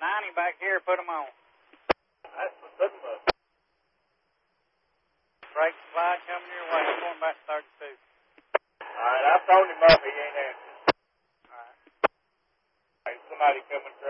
90 back here, put them on. That's the put them up. Brake supply coming your way. I'm going back to 32. All right, I phoned him up. He ain't answering. All right. Hey, somebody coming